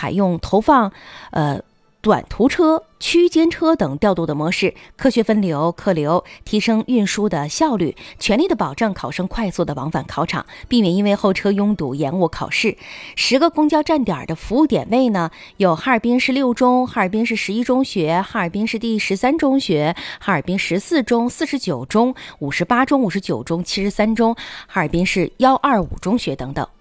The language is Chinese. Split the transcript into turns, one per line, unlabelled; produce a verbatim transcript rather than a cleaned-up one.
采用投放呃短途车、区间车等调度的模式，科学分流客流，提升运输的效率，全力的保证考生快速的往返考场，避免因为候车拥堵延误考试。十个公交站点的服务点位呢，有哈尔滨市六中、哈尔滨市十一中学、哈尔滨市第十三中学、哈尔滨十四中、四十九中、五十八中、五十九中、七十三中、哈尔滨市幺二五中学等等。